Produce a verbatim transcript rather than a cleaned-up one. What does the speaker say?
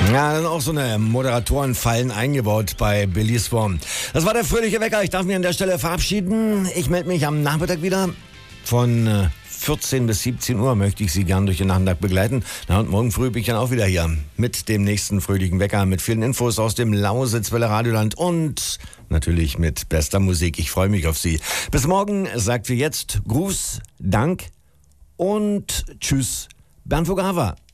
Ja, dann auch so eine Moderatorenfallen eingebaut bei Billy Swan. Das war der fröhliche Wecker. Ich darf mich an der Stelle verabschieden. Ich melde mich am Nachmittag wieder. Von vierzehn bis siebzehn Uhr möchte ich Sie gern durch den Nachmittag begleiten. Na, und morgen früh bin ich dann auch wieder hier mit dem nächsten fröhlichen Wecker, mit vielen Infos aus dem Lausitzwelle Radioland und natürlich mit bester Musik. Ich freue mich auf Sie. Bis morgen, sagt wir jetzt Gruß, Dank und Tschüss, Bernd Vogava.